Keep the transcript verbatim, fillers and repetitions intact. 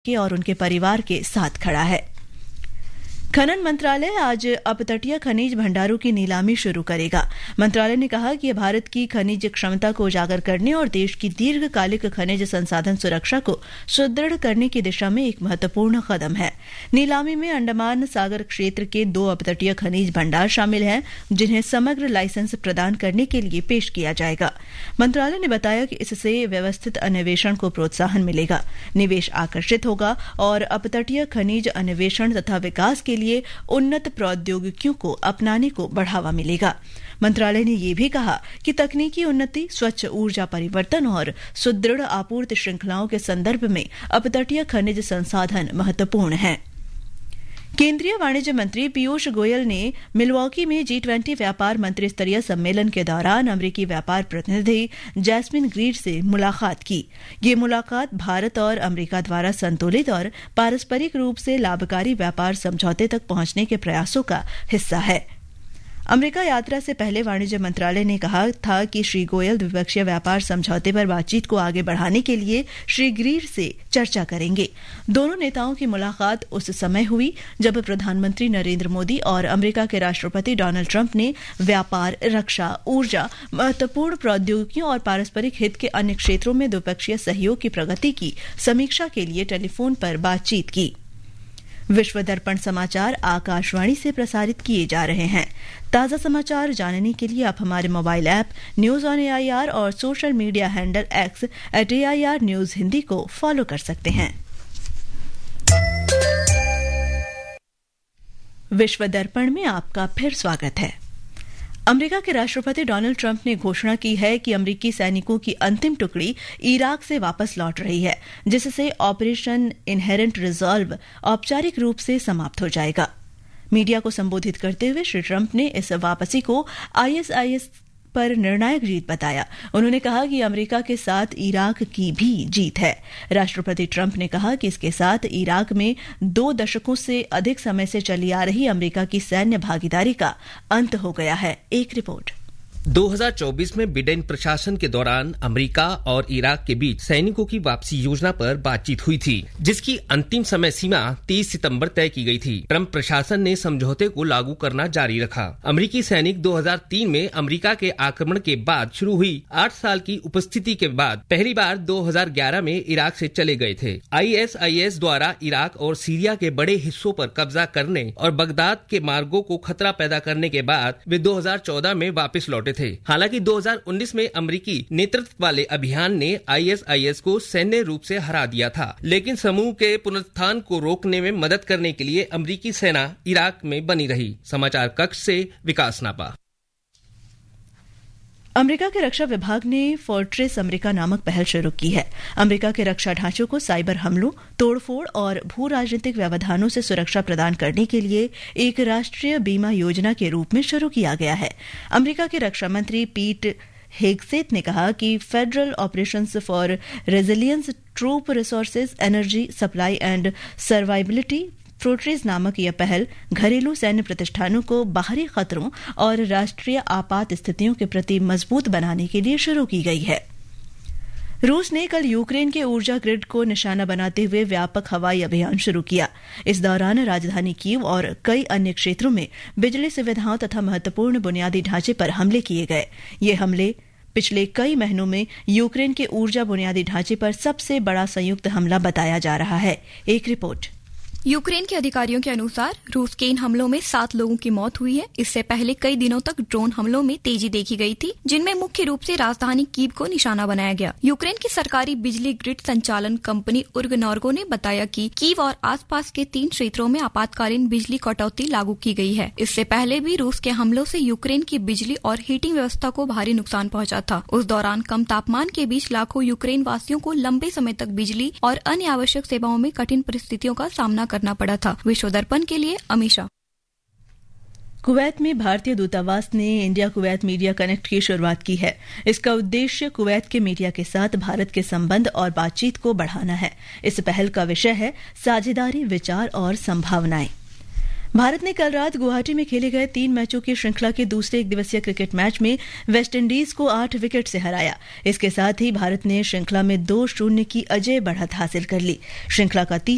के और उनके परिवार के साथ खड़ा है। खनन मंत्रालय आज अपतटीय खनिज भंडारों की नीलामी शुरू करेगा। मंत्रालय ने कहा कि यह भारत की खनिज क्षमता को उजागर करने और देश की दीर्घकालिक खनिज संसाधन सुरक्षा को सुदृढ़ करने की दिशा में एक महत्वपूर्ण कदम है। नीलामी में अंडमान सागर क्षेत्र के दो अपतटीय खनिज भंडार शामिल हैं, जिन्हें समग्र लाइसेंस प्रदान करने के लिए पेश किया जाएगा। मंत्रालय ने बताया कि इससे व्यवस्थित अन्वेषण को प्रोत्साहन मिलेगा, निवेश आकर्षित होगा और अपतटीय खनिज अन्वेषण तथा विकास के लिए उन्नत प्रौद्योगिकियों को अपनाने को बढ़ावा मिलेगा। मंत्रालय ने यह भी कहा कि तकनीकी उन्नति, स्वच्छ ऊर्जा परिवर्तन और सुदृढ़ आपूर्ति श्रृंखलाओं के संदर्भ में अपतटीय खनिज संसाधन महत्वपूर्ण हैं। केंद्रीय वाणिज्य मंत्री पीयूष गोयल ने मिलवॉकी में जी ट्वेंटी व्यापार मंत्री स्तरीय सम्मेलन के दौरान अमेरिकी व्यापार प्रतिनिधि जैस्मिन ग्रीड से मुलाकात की। ये मुलाकात भारत और अमेरिका द्वारा संतुलित और पारस्परिक रूप से लाभकारी व्यापार समझौते तक पहुंचने के प्रयासों का हिस्सा है। अमेरिका यात्रा से पहले वाणिज्य मंत्रालय ने कहा था कि श्री गोयल द्विपक्षीय व्यापार समझौते पर बातचीत को आगे बढ़ाने के लिए श्री ग्रीड से चर्चा करेंगे। दोनों नेताओं की मुलाकात उस समय हुई जब प्रधानमंत्री नरेंद्र मोदी और अमेरिका के राष्ट्रपति डोनाल्ड ट्रंप ने व्यापार, रक्षा, ऊर्जा, महत्वपूर्ण प्रौद्योगिकियों और पारस्परिक हित के अन्य क्षेत्रों में द्विपक्षीय सहयोग की प्रगति की समीक्षा के लिए टेलीफोन पर बातचीत की। विश्व दर्पण समाचार आकाशवाणी से प्रसारित किए जा रहे हैं। ताज़ा समाचार जानने के लिए आप हमारे mobile app news on AIR और social media handle x eight AIR news Hindi को फॉलो कर सकते हैं। विश्व दर्पण में आपका फिर स्वागत है। अमेरिका के राष्ट्रपति डोनाल्ड ट्रंप ने घोषणा की है कि अमेरिकी सैनिकों की अंतिम टुकड़ी इराक से वापस लौट रही है, जिससे ऑपरेशन इनहेरेंट रिजॉल्व औपचारिक रूप से समाप्त हो जाएगा। मीडिया को संबोधित करते हुए श्री ट्रंप ने इस वापसी को आईएसआईएस पर निर्णायक जीत बताया। उन्होंने कहा कि अमेरिका के साथ इराक की भी जीत है। राष्ट्रपति ट्रंप ने कहा कि इसके साथ इराक में दो दशकों से अधिक समय से चली आ रही अमेरिका की सैन्य भागीदारी का अंत हो गया है। एक रिपोर्ट। दो हज़ार चौबीस में बिडेन प्रशासन के दौरान अमेरिका और इराक के बीच सैनिकों की वापसी योजना पर बातचीत हुई थी, जिसकी अंतिम समय सीमा तीस सितंबर तय की गई थी। ट्रंप प्रशासन ने समझौते को लागू करना जारी रखा। अमेरिकी सैनिक दो हज़ार तीन में अमेरिका के आक्रमण के बाद शुरू हुई आठ साल की उपस्थिति के बाद पहली बार दो हज़ार ग्यारह में इराक से चले गए थे। आईएसआईएस द्वारा इराक और सीरिया के बड़े हिस्सों पर कब्जा करने और बगदाद के मार्गों को खतरा पैदा करने के बाद वे दो हज़ार चौदह में वापस लौटे थे। हालांकि दो हज़ार उन्नीस में अमेरिकी नेतृत्व वाले अभियान ने आईएसआईएस को सैन्य रूप से हरा दिया था, लेकिन समूह के पुनरुत्थान को रोकने में मदद करने के लिए अमेरिकी सेना इराक में बनी रही। समाचार कक्ष से विकास नापा। अमेरिका के रक्षा विभाग ने फोर्ट्रेस अमेरिका नामक पहल शुरू की है। अमेरिका के रक्षा ढांचों को साइबर हमलों, तोड़फोड़ और भू राजनीतिक व्यवधानों से सुरक्षा प्रदान करने के लिए एक राष्ट्रीय बीमा योजना के रूप में शुरू किया गया है। अमेरिका के रक्षा मंत्री पीट हेगसेथ ने कहा कि federal operations for resilience, troop resources, energy supply and survivability fortress नामक यह पहल घरेलू सैन्य प्रतिष्ठानों को बाहरी खतरों और राष्ट्रीय आपात स्थितियों के प्रति मजबूत बनाने के लिए शुरू की गई है। रूस ने कल यूक्रेन के ऊर्जा ग्रिड को निशाना बनाते हुए व्यापक हवाई अभियान शुरू किया। इस दौरान राजधानी कीव और कई अन्य क्षेत्रों में बिजली सुविधाओं तथा महत्वपूर्ण बुनियादी ढांचे पर हमले किए गए। ये हमले पिछले कई महीनों में यूक्रेन के ऊर्जा बुनियादी ढांचे पर सबसे बड़ा संयुक्त हमला बताया जा रहा है। एक रिपोर्ट। यूक्रेन के अधिकारियों के अनुसार रूस के इन हमलों में सात लोगों की मौत हुई है। इससे पहले कई दिनों तक ड्रोन हमलों में तेजी देखी गई थी, जिनमें मुख्य रूप से राजधानी कीव को निशाना बनाया गया। यूक्रेन की सरकारी बिजली ग्रिड संचालन कंपनी उर्गनॉर्गो ने बताया कि कीव और आसपास के तीन क्षेत्रों में आपातकालीन बिजली कटौती लागू की गई है। इससे पहले भी रूस के हमलों से यूक्रेन की बिजली और हीटिंग व्यवस्था को भारी नुकसान पहुंचा था। उस दौरान कम तापमान के बीच लाखों यूक्रेन वासियों को लंबे समय तक बिजली और अन्य आवश्यक सेवाओं में कठिन परिस्थितियों का सामना करना पड़ा था। विश्व दर्पण के लिए अमीषा। कुवैत में भारतीय दूतावास ने इंडिया कुवैत मीडिया कनेक्ट की शुरुआत की है। इसका उद्देश्य कुवैत के मीडिया के साथ भारत के संबंध और बातचीत को बढ़ाना है। इस पहल का विषय है साझेदारी, विचार और संभावनाएं। भारत ने कल रात गुवाहाटी में खेले गए तीन मैचों की श्रृंखला के दूसरे एक दिवसीय क्रिकेट मैच में वेस्टइंडीज को आठ विकेट से हराया। इसके साथ ही भारत ने श्रृंखला में दो शून्य की अजय बढ़त हासिल कर ली। श्रृंखला का तीसरा